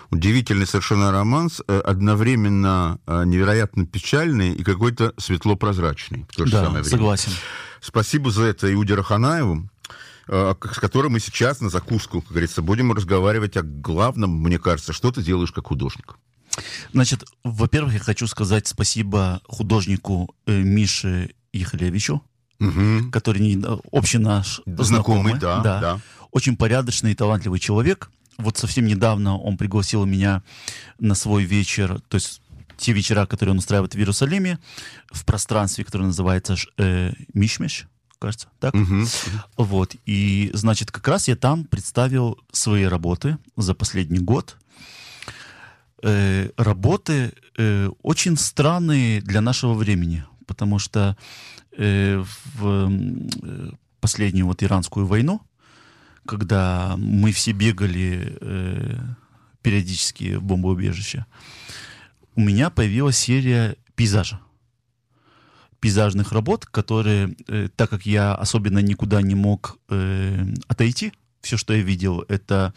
Удивительный совершенно романс, одновременно невероятно печальный и какой-то светло-прозрачный в то же самое время. Согласен. Спасибо за это Иуде Раханаеву, с которым мы сейчас на закуску, как говорится, будем разговаривать о главном, мне кажется, что ты делаешь как художник. Значит, во-первых, я хочу сказать спасибо художнику Мише Ихалевичу, который общий наш знакомый. Да. Очень порядочный и талантливый человек. Вот совсем недавно он пригласил меня на свой вечер, то есть те вечера, которые он устраивает в Иерусалиме, в пространстве, которое называется Мишмеш, кажется, так? Вот. И, значит, как раз я там представил свои работы за последний год. Работы очень странные для нашего времени, потому что в последнюю вот иранскую войну, когда мы все бегали периодически в бомбоубежище, у меня появилась серия пейзажных работ, которые, так как я особенно никуда не мог отойти, все, что я видел, это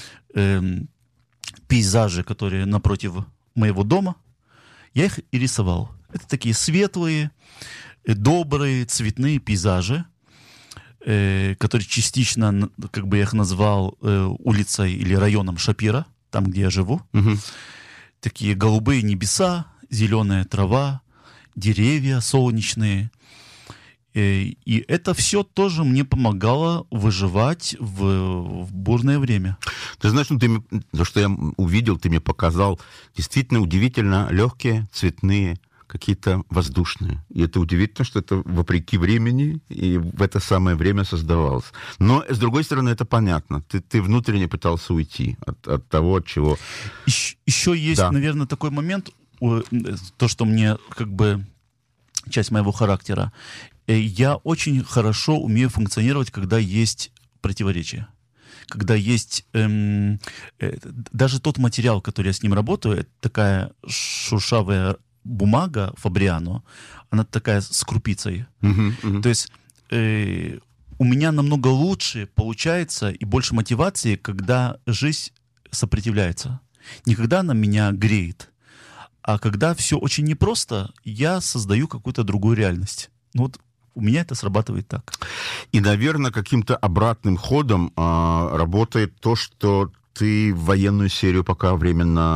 пейзажи, которые напротив моего дома, я их и рисовал. Это такие светлые, добрые, цветные пейзажи, которые частично, как бы я их назвал, улицей или районом Шапира, там, где я живу. Такие голубые небеса, зеленая трава, деревья солнечные. И это все тоже мне помогало выживать в бурное время. Ты знаешь, то, что я увидел, ты мне показал, действительно удивительно легкие, цветные, какие-то воздушные. И это удивительно, что это вопреки времени и в это самое время создавалось. Но, с другой стороны, это понятно. Ты внутренне пытался уйти от того, от чего... Еще есть, наверное, такой момент, то, что мне как бы часть моего характера. Я очень хорошо умею функционировать, когда есть противоречия. Когда есть... даже тот материал, который я с ним работаю, это такая шуршавая бумага Фабриано, она такая с крупицей. То есть у меня намного лучше получается и больше мотивации, когда жизнь сопротивляется. Не когда она меня греет, а когда все очень непросто, я создаю какую-то другую реальность. Ну вот у меня это срабатывает так. И, наверное, каким-то обратным ходом работает то, что ты военную серию пока временно